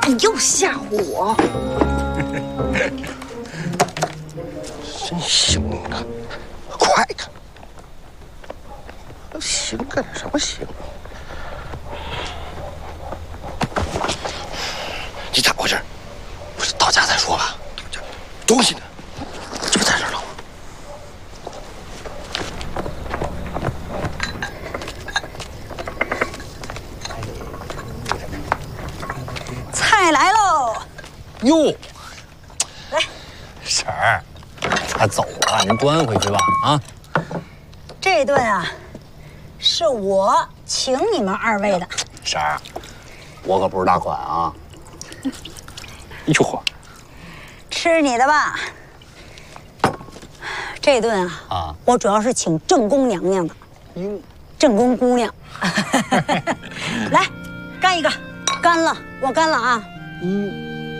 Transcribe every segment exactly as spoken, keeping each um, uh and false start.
你又吓唬我！ 真行啊！快看，行干什么行？你咋回事？不是到家再说吧？东西呢？这不在这儿了吗？ 菜来喽！ 哟， 来， 婶儿，他走了，您端回去吧。啊， 这顿啊，是我请你们二位的。 婶儿，我可不是大款啊。哟嚯， 吃你的吧。这顿啊，啊，我主要是请正宫娘娘的。哟，正宫姑娘，来，干一个，干了，我干了啊。 嗯，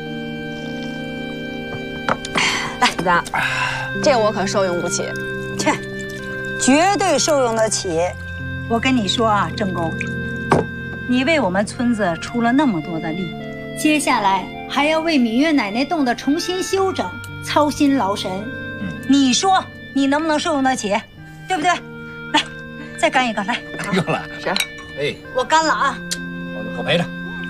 来，家，这我可受用不起。 切，绝对受用得起。我跟你说啊，正宫，你为我们村子出了那么多的力，接下来还要为芈月奶奶洞的重新修整操心劳神。嗯，你说你能不能受用得起？对不对？来，再干一个，来。 又来。 是。 哎， 我干了啊。 可陪着。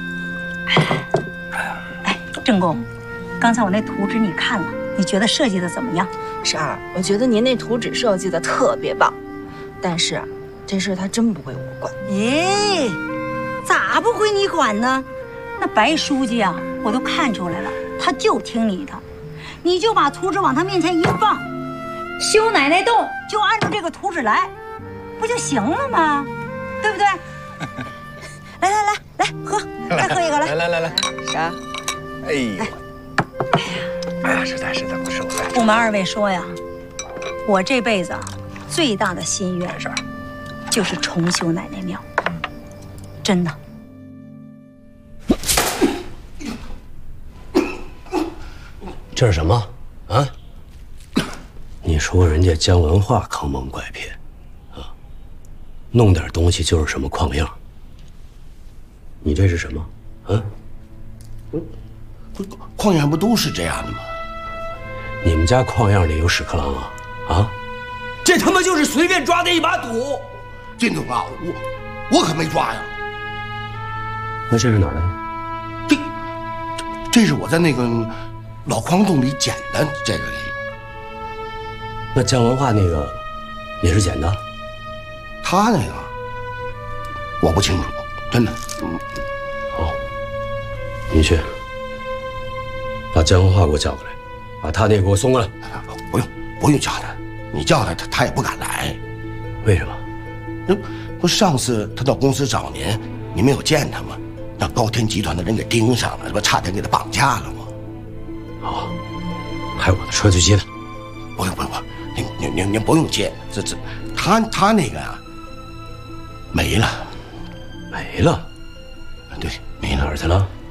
哎，正宫，刚才我那图纸你看了，你觉得设计的怎么样？ 婶儿，我觉得您那图纸设计的特别棒，但是这事他真不归我管。 咦，咋不归你管呢？那白书记啊，我都看出来了，他就听你的，你就把图纸往他面前一放，修奶奶洞就按照这个图纸来，不就行了吗？对不对？来来来来，喝，再喝一个来。 来来来来， 啥？ 哎呦，哎呀，实在是的，不是我来。 我们二位说呀，我这辈子啊最大的心愿是就是重修奶奶庙，真的。 这是什么啊？你说人家江文化坑蒙拐骗，啊，弄点东西就是什么矿样。你这是什么？啊？ 不，矿样不都是这样的吗？ 你们家矿样里有屎壳郎啊？啊？ 这他妈就是随便抓的一把土。金总啊，我我可没抓呀。 那这是哪儿的？ 这这是我在那个老矿洞里捡的这个里。 那江文化那个也是捡的？ 他那个我不清楚，真的。嗯， 好，你去把江文化给我叫过来，把他那个给我送过来。 不用，不用叫他，你叫他，他他也不敢来。 为什么？ 那不上次他到公司找您，你没有见他吗？让高天集团的人给盯上了，这不差点给他绑架了吗？ 好，派我的车去接他。 不用不用不用，您您您您不用接，这这他他那个啊没了， 没了。 对，没了。 哪儿去了？